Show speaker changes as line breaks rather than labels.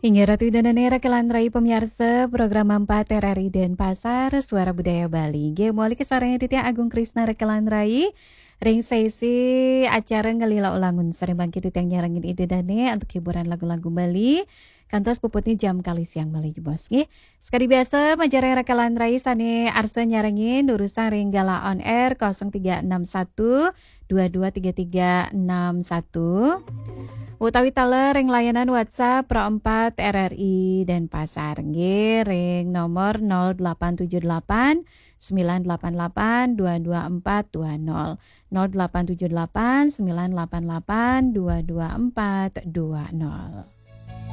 Hingga Ratu Dananera Kelandrai pemirsa program 4 RRI Denpasar Suara Budaya Bali. Gemoli kesarangnya Ditya Agung Krisna Kelandrai. Ring sesi acara ngelila ulangun sering bangkit yang nyarangin ide dane untuk hiburan lagu-lagu Bali. Kantos puputnya jam kali siang Bali bos nggih. Sekali biasa majareng Kelandrai sane arsa nyarangin urusan ring gala on air 0361 223361. Utawi taler ring layanan WhatsApp Pro 4 RRI Denpasar nggih ring nomor 0878 988 22420 0878 988 22420.